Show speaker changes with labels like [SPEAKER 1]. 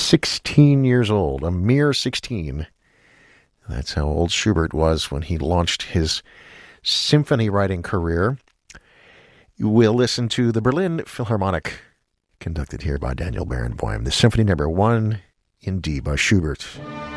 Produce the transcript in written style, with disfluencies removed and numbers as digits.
[SPEAKER 1] 16 years old, a mere 16. That's how old Schubert was when he launched his symphony writing career. We'll listen to the Berlin Philharmonic, conducted here by Daniel Barenboim, the Symphony No. 1 in D by Schubert.